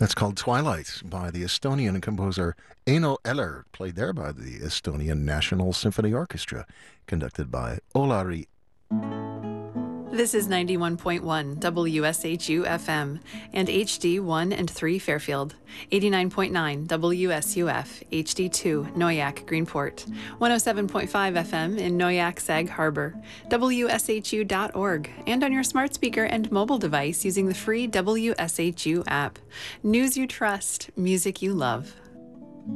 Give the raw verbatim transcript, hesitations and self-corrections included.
That's called Twilight by the Estonian composer Eino Eller, played there by the Estonian National Symphony Orchestra, conducted by Olari. This is ninety-one point one W S H U F M and H D one and three Fairfield, eighty-nine point nine W S U F, H D two Noyak Greenport, one oh seven point five F M in Noyak Sag Harbor, W S H U dot org, and on your smart speaker and mobile device using the free W S H U app. News you trust, music you love.